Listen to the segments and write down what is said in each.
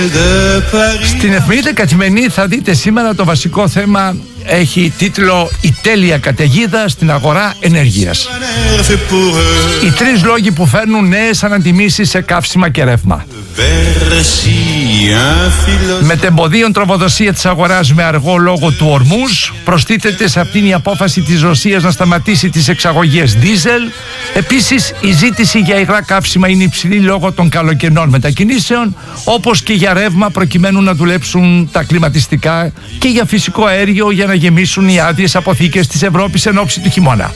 Στην εφημερίδα Καθημερινή θα δείτε σήμερα το βασικό θέμα έχει τίτλο «Η τέλεια καταιγίδα στην αγορά ενέργειας». Οι τρεις λόγοι που φέρνουν νέες ανατιμήσεις σε καύσιμα και ρεύμα. Μετεμποδίων τροφοδοσία της αγοράς με αργό λόγω του Ορμούζ. Προστίθεται σε αυτήν η απόφαση της Ρωσίας να σταματήσει τις εξαγωγές δίζελ. Επίσης, η ζήτηση για υγρά καύσιμα είναι υψηλή λόγω των καλοκαιρινών μετακινήσεων, όπως και για ρεύμα προκειμένου να δουλέψουν τα κλιματιστικά και για φυσικό αέριο για να γεμίσουν οι άδειες αποθήκες της Ευρώπης εν ώψη του χειμώνα.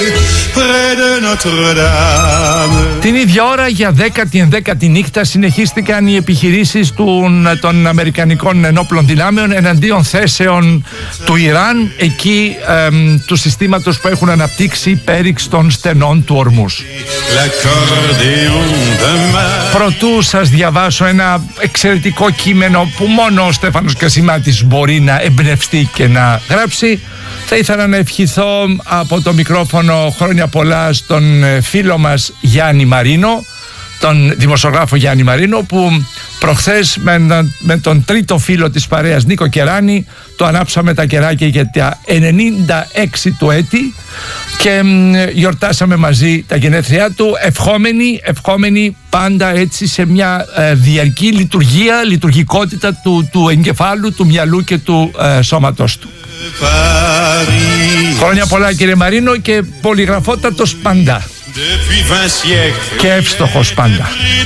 Την ίδια ώρα, για 10η νύχτα, συνεχίστηκαν οι επιχειρήσεις των Αμερικανικών ενόπλων δυνάμεων εναντίον θέσεων του Ιράν, εκεί του συστήματος που έχουν αναπτύξει πέριξ των στενών του Ορμούζ. Προτού σας διαβάσω ένα εξαιρετικό κείμενο που μόνο ο Στέφανος Κασιμάτης μπορεί να εμπνευστεί και να γράψει, θα ήθελα να ευχηθώ από το μικρόφωνο χρόνια πολλά στον φίλο μας Γιάννη Μαρίνο, τον δημοσιογράφο Γιάννη Μαρίνο, που προχθές με τον τρίτο φίλο της παρέας Νίκο Κεράνη το ανάψαμε τα κεράκια για τα 96 του έτη και γιορτάσαμε μαζί τα γενέθλιά του, ευχόμενοι πάντα έτσι σε μια διαρκή λειτουργικότητα του εγκεφάλου, του μυαλού και του σώματός του. Χρόνια πολλά, κύριε Μαρίνο, και πολυγραφότατος πάντα και εύστοχος πάντα.